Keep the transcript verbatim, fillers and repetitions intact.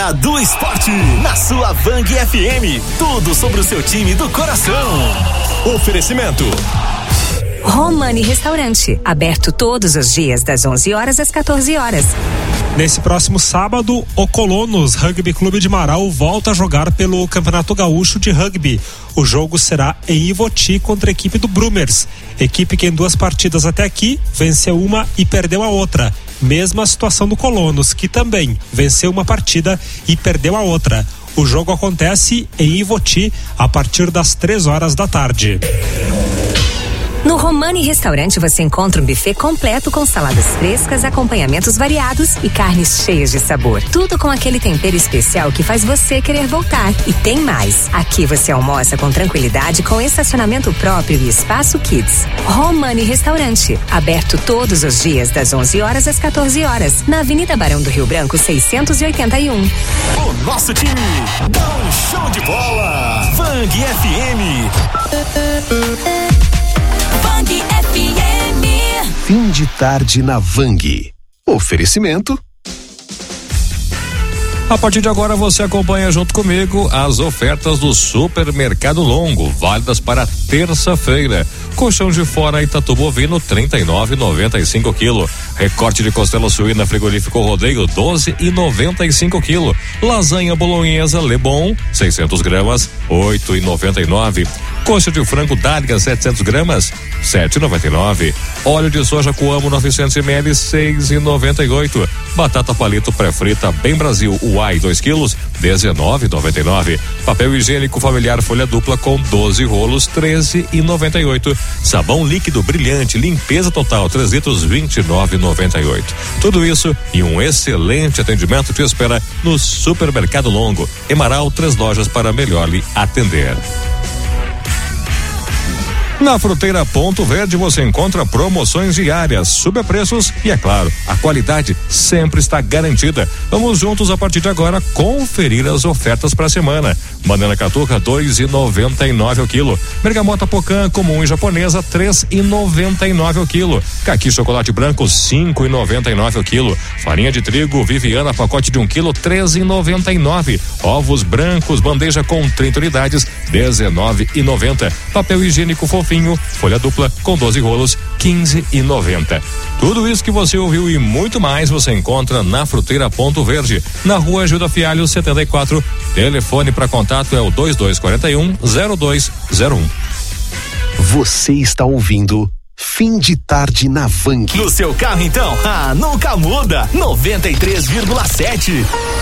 Hora do Esporte, na sua Vang F M. Tudo sobre o seu time do coração. Oferecimento Romani Restaurante, aberto todos os dias das onze horas às quatorze horas. Nesse próximo sábado, o Colonos Rugby Clube de Marau volta a jogar pelo Campeonato Gaúcho de Rugby. O jogo será em Ivoti contra a equipe do Brumers, equipe que em duas partidas até aqui venceu uma e perdeu a outra. Mesma situação do Colonos, que também venceu uma partida e perdeu a outra. O jogo acontece em Ivoti a partir das três horas da tarde. No Romani Restaurante você encontra um buffet completo com saladas frescas, acompanhamentos variados e carnes cheias de sabor. Tudo com aquele tempero especial que faz você querer voltar. E tem mais. Aqui você almoça com tranquilidade com estacionamento próprio e espaço kids. Romani Restaurante, aberto todos os dias das onze horas às quatorze horas, na Avenida Barão do Rio Branco seiscentos e oitenta e um. O nosso time dá um show de bola. Vang F M. Vang F M. Fim de tarde na Vang. Oferecimento. A partir de agora você acompanha junto comigo as ofertas do Supermercado Longo, válidas para terça-feira. Colchão de fora Itatu bovino trinta e nove e noventa e cinco quilo. Recorte de costela suína frigorífico Rodeio doze e noventa e cinco quilo. Lasanha bolonhesa Lebon seiscentos gramas oito e noventa e nove. Coxa de frango Dáliga setecentos gramas sete e noventa e nove. Óleo de soja Coamo novecentos mililitros seis e noventa e oito. Batata palito pré-frita Bem Brasil Uai dois quilos dezenove e noventa e nove. Papel higiênico familiar folha dupla com doze rolos treze e noventa e oito. Sabão líquido brilhante limpeza total três litros vinte e nove e noventa e oito. Tudo isso e um excelente atendimento te espera no Supermercado Longo. Emaral, três lojas para melhor lhe atender. Na Fruteira Ponto Verde você encontra promoções diárias, sobrepreços e, é claro, a qualidade sempre está garantida. Vamos juntos a partir de agora conferir as ofertas para a semana. Banana catuca dois e noventa e nove ao quilo. Bergamota Pocã comum e japonesa três e noventa e nove ao quilo. Caqui chocolate branco cinco e noventa e nove ao quilo. Farinha de trigo Viviana pacote de um quilo três e noventa e nove. Ovos brancos bandeja com trinta unidades dezenove e noventa. Papel higiênico fofinho folha dupla com doze rolos quinze e noventa. Tudo isso que você ouviu e muito mais você encontra na Fruteira Ponto Verde, na Rua Gilda Fialho setenta e quatro. Telefone para contato é o dois dois quatro um zero dois zero um. Você está ouvindo Fim de Tarde na Vang. No seu carro então, ah, nunca muda. noventa e três vírgula sete.